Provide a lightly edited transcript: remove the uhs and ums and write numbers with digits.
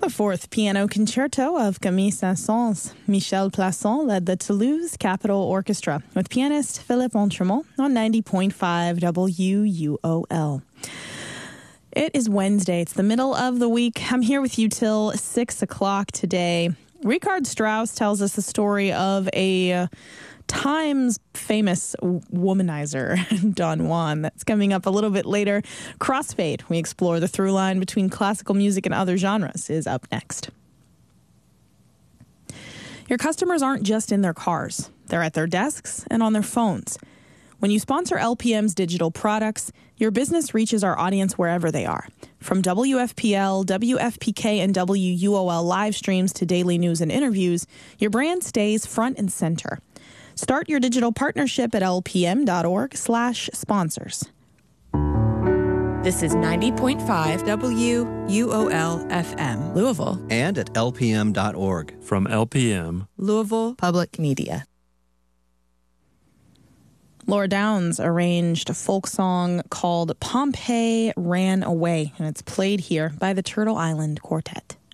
The fourth piano concerto of Camille Saint-Saëns. Michel Plasson led the Toulouse Capitol Orchestra with pianist Philippe Entremont on 90.5 WUOL. It is Wednesday. It's the middle of the week. I'm here with you till 6 o'clock today. Richard Strauss tells us the story of a Times famous womanizer, Don Juan. That's coming up a little bit later. Crossfade, we explore the through line between classical music and other genres, is up next. Your customers aren't just in their cars. They're at their desks and on their phones. When you sponsor LPM's digital products, your business reaches our audience wherever they are. From WFPL, WFPK, and WUOL live streams to daily news and interviews, your brand stays front and center. Start your digital partnership at lpm.org/sponsors. This is 90.5 WUOL FM, Louisville. And at lpm.org. From LPM, Louisville Public Media. Laura Downs arranged a folk song called Pompeii Ran Away, and it's played here by the Turtle Island Quartet.